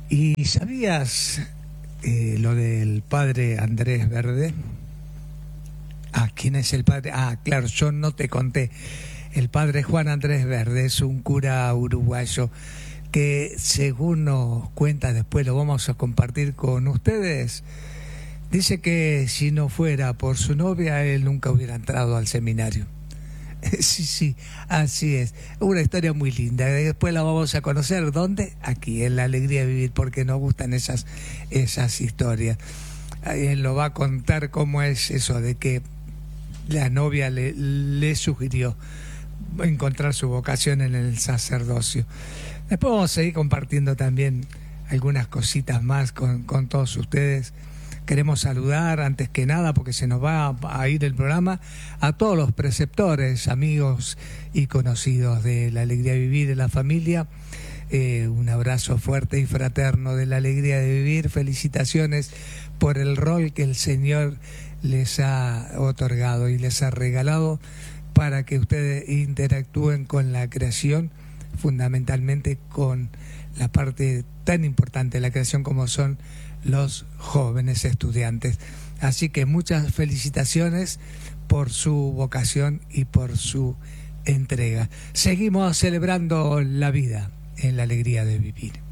¿Y sabías lo del padre Andrés Verde? Ah, ¿quién es el padre? Ah, claro, yo no te conté. El padre Juan Andrés Verde es un cura uruguayo que, según nos cuenta, después lo vamos a compartir con ustedes, dice que si no fuera por su novia, él nunca hubiera entrado al seminario. Sí, sí, así es. Una historia muy linda. Después la vamos a conocer. ¿Dónde? Aquí, en La Alegría de Vivir, porque nos gustan esas historias. Él lo va a contar cómo es eso de que la novia le sugirió encontrar su vocación en el sacerdocio. Después vamos a seguir compartiendo también algunas cositas más con todos ustedes. Queremos saludar antes que nada, porque se nos va a ir el programa, a todos los preceptores, amigos y conocidos de La Alegría de Vivir, de la familia. Un abrazo fuerte y fraterno de La Alegría de Vivir. Felicitaciones por el rol que el Señor les ha otorgado y les ha regalado para que ustedes interactúen con la creación, fundamentalmente con la parte tan importante de la creación como son los jóvenes estudiantes. Así que muchas felicitaciones por su vocación y por su entrega. Seguimos celebrando la vida en La Alegría de Vivir.